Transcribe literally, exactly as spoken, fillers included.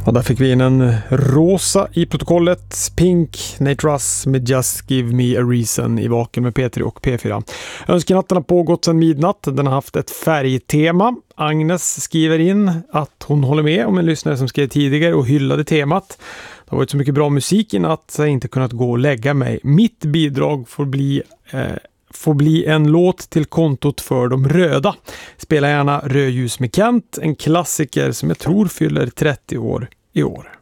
Och där fick vi in en rosa i protokollet. Pink, Nate Russ med Just Give Me A Reason i Vaken med P tre och P fyra. Önskenatten har pågått sedan midnatt. Den har haft ett färgtema. Agnes skriver in att hon håller med om en lyssnare som skrev tidigare och hyllade temat. Det har varit så mycket bra musik i natt så jag inte kunnat gå och lägga mig. Mitt bidrag får bli... Eh, får bli en låt till kontot för de röda. Spela gärna Rödljus med Kent, en klassiker som jag tror fyller trettio år i år.